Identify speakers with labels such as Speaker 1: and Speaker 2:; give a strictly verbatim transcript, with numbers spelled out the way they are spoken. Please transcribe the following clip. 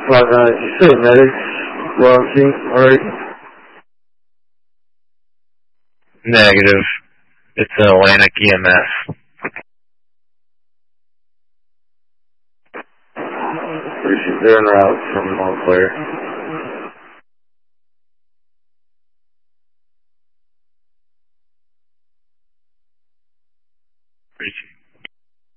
Speaker 1: But, uh, you say medics, Roxy, alright?
Speaker 2: Negative. It's an Atlantic E M S.
Speaker 1: Appreciate they're en route from Montclair.